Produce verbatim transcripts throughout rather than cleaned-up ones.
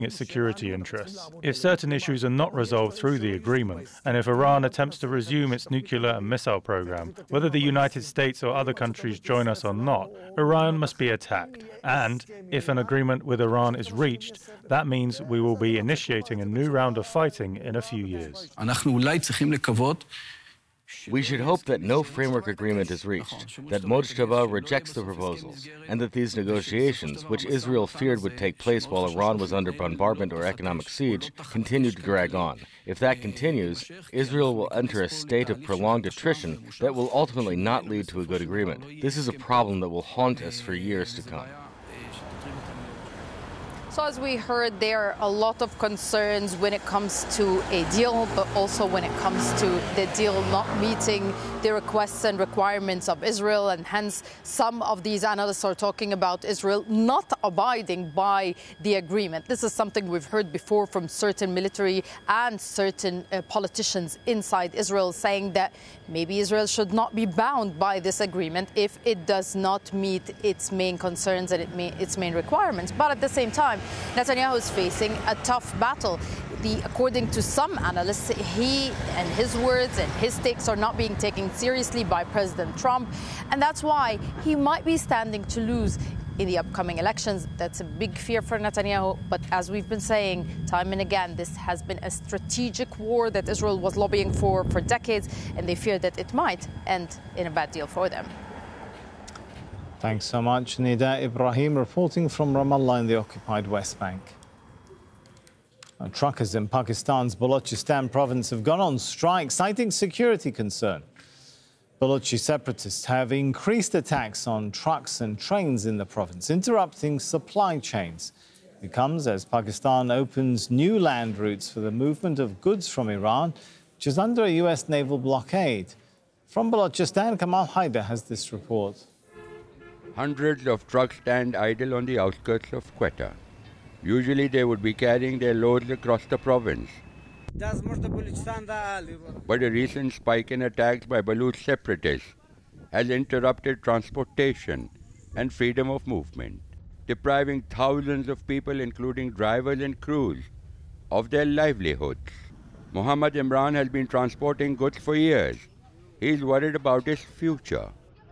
its security interests. If certain issues are not resolved through the agreement, and if Iran attempts to resume its nuclear and missile program, whether the United States or other countries join us or not, Iran must be attacked. And if an agreement with Iran is reached, that means we will be initiating a new round of fighting in a few years. We should hope that no framework agreement is reached, that Mojtaba rejects the proposals, and that these negotiations, which Israel feared would take place while Iran was under bombardment or economic siege, continue to drag on. If that continues, Israel will enter a state of prolonged attrition that will ultimately not lead to a good agreement. This is a problem that will haunt us for years to come. So as we heard, there are a lot of concerns when it comes to a deal, but also when it comes to the deal not meeting the requests and requirements of Israel. And hence, some of these analysts are talking about Israel not abiding by the agreement. This is something we've heard before from certain military and certain uh, politicians inside Israel, saying that maybe Israel should not be bound by this agreement if it does not meet its main concerns and it may, its main requirements. But at the same time, Netanyahu is facing a tough battle. The, according to some analysts, he and his words and his takes are not being taken seriously by President Trump. And that's why he might be standing to lose in the upcoming elections. That's a big fear for Netanyahu. But as we've been saying time and again, this has been a strategic war that Israel was lobbying for for decades, and they fear that it might end in a bad deal for them. Thanks so much, Nida Ibrahim, reporting from Ramallah in the occupied West Bank. Now, truckers in Pakistan's Balochistan province have gone on strike, citing security concern. Balochi separatists have increased attacks on trucks and trains in the province, interrupting supply chains. It comes as Pakistan opens new land routes for the movement of goods from Iran, which is under a U S naval blockade. From Balochistan, Kamal Haider has this report. Hundreds of trucks stand idle on the outskirts of Quetta. Usually they would be carrying their loads across the province. But a recent spike in attacks by Baloch separatists has interrupted transportation and freedom of movement, depriving thousands of people, including drivers and crews, of their livelihoods. Muhammad Imran has been transporting goods for years. He is worried about his future.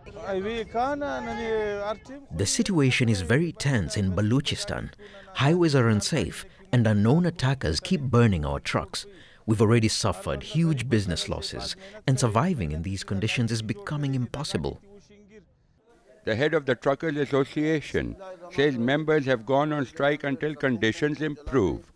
The situation is very tense in Balochistan. Highways are unsafe and unknown attackers keep burning our trucks. We've already suffered huge business losses, and surviving in these conditions is becoming impossible. The head of the Truckers Association says members have gone on strike until conditions improve.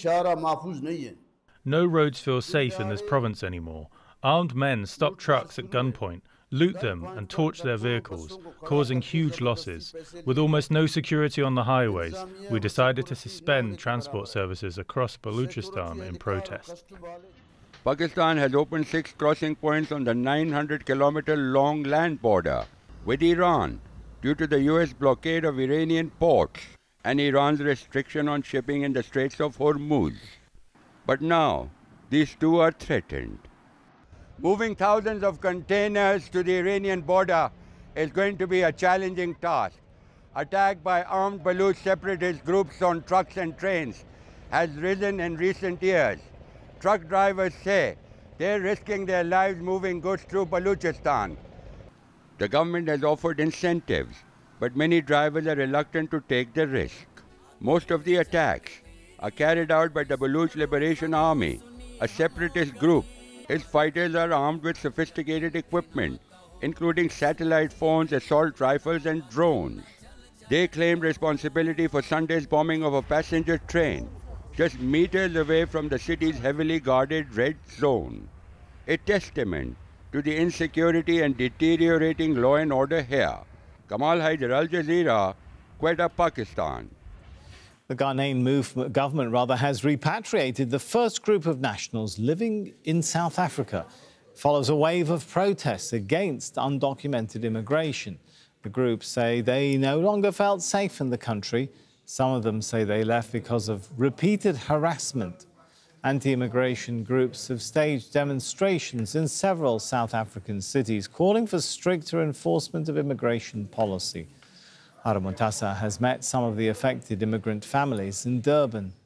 No roads feel safe in this province anymore. Armed men stop trucks at gunpoint, loot them and torch their vehicles, causing huge losses. With almost no security on the highways, we decided to suspend transport services across Balochistan in protest. Pakistan has opened six crossing points on the nine hundred kilometer long land border with Iran due to the U S blockade of Iranian ports and Iran's restriction on shipping in the Straits of Hormuz. But now, these two are threatened. Moving thousands of containers to the Iranian border is going to be a challenging task. Attack by armed Baloch separatist groups on trucks and trains has risen in recent years. Truck drivers say they're risking their lives moving goods through Balochistan. The government has offered incentives, but many drivers are reluctant to take the risk. Most of the attacks are carried out by the Baloch Liberation Army, a separatist group. Its fighters are armed with sophisticated equipment, including satellite phones, assault rifles, and drones. They claimed responsibility for Sunday's bombing of a passenger train, just meters away from the city's heavily guarded red zone. A testament to the insecurity and deteriorating law and order here. Kamal Haider, Al Jazeera, Quetta, Pakistan. The Ghanaian movement, government rather, has repatriated the first group of nationals living in South Africa. It follows a wave of protests against undocumented immigration. The groups say they no longer felt safe in the country. Some of them say they left because of repeated harassment. Anti-immigration groups have staged demonstrations in several South African cities, calling for stricter enforcement of immigration policy. Harun Montasa has met some of the affected immigrant families in Durban.